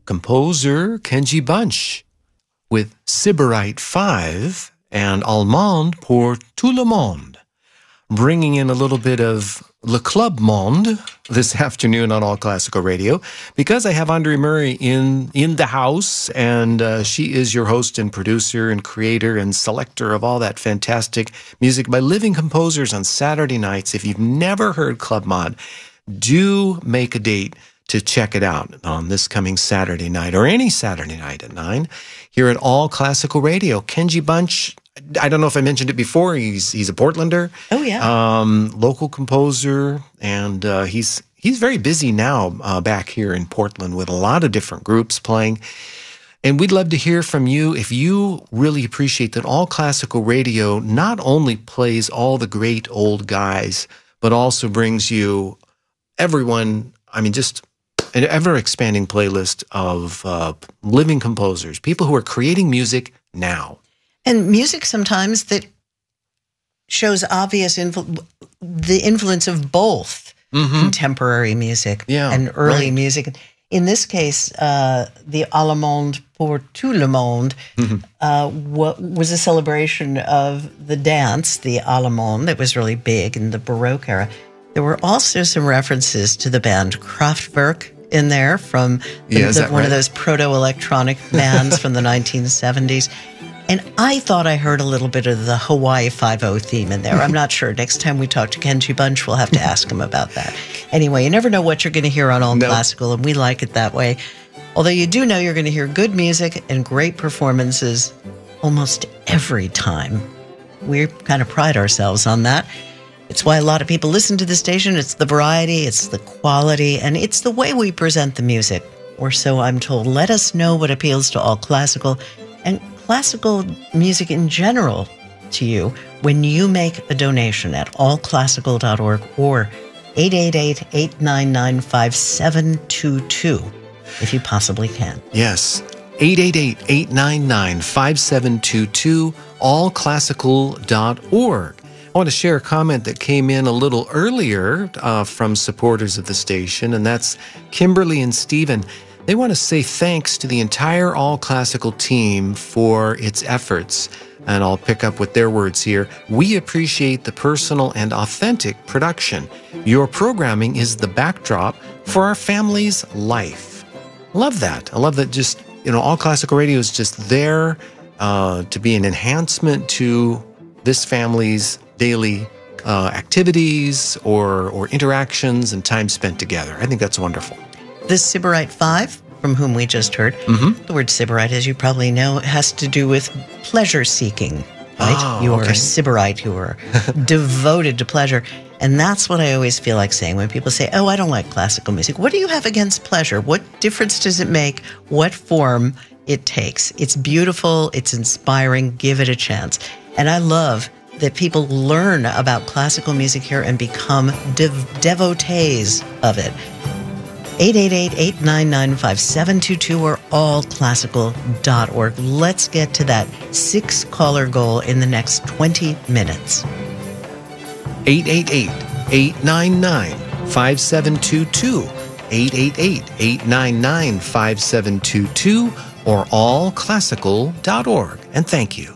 composer Kenji Bunch with Sybarite 5 and Allemande pour tout le monde, bringing in a little bit of Le Club Monde this afternoon on All Classical Radio, because I have Andre Murray in the house, and she is your host and producer and creator and selector of all that fantastic music by living composers on Saturday nights. If you've never heard Club Mod, do make a date to check it out on this coming Saturday night or any Saturday night at 9 here at All Classical Radio. Kenji Bunch, I don't know if I mentioned it before. He's a Portlander. Oh yeah, local composer, and he's very busy now back here in Portland with a lot of different groups playing. And we'd love to hear from you if you really appreciate that All Classical Radio not only plays all the great old guys, but also brings you everyone. I mean, just an ever-expanding playlist of living composers, people who are creating music now. And music sometimes that shows obvious the influence of both contemporary music and early music. In this case, the Allemande pour tout le monde was a celebration of the dance, the Allemande, that was really big in the Baroque era. There were also some references to the band Kraftwerk in there from one of those proto-electronic bands from the 1970s. And I thought I heard a little bit of the Hawaii Five-0 theme in there. I'm not sure. Next time we talk to Kenji Bunch, we'll have to ask him about that. Anyway, you never know what you're going to hear on All Classical, and we like it that way. Although you do know you're going to hear good music and great performances almost every time. We kind of pride ourselves on that. It's why a lot of people listen to the station. It's the variety, it's the quality, and it's the way we present the music. Or so I'm told. Let us know what appeals to All Classical and classical music in general to you when you make a donation at allclassical.org or 888-899-5722, if you possibly can. Yes, 888-899-5722, allclassical.org. I want to share a comment that came in a little earlier from supporters of the station, and that's Kimberly and Stephen. They want to say thanks to the entire All Classical team for its efforts. And I'll pick up with their words here. We appreciate the personal and authentic production. Your programming is the backdrop for our family's life. Love that. I love that just, All Classical Radio is just there to be an enhancement to this family's daily activities or interactions and time spent together. I think that's wonderful. The Sybarite 5, from whom we just heard, the word Sybarite, as you probably know, has to do with pleasure-seeking, right? Oh, you are a Sybarite, you are devoted to pleasure. And that's what I always feel like saying when people say, oh, I don't like classical music. What do you have against pleasure? What difference does it make? What form it takes? It's beautiful. It's inspiring. Give it a chance. And I love that people learn about classical music here and become devotees of it. 888-899-5722 or allclassical.org. Let's get to that 6-caller goal in the next 20 minutes. 888-899-5722, 888-899-5722, or allclassical.org. And thank you.